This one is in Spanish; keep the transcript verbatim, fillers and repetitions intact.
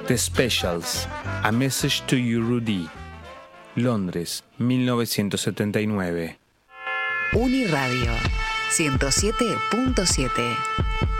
The Specials, A Message to You, Rudy. Londres, mil novecientos setenta y nueve. Uniradio ciento siete punto siete.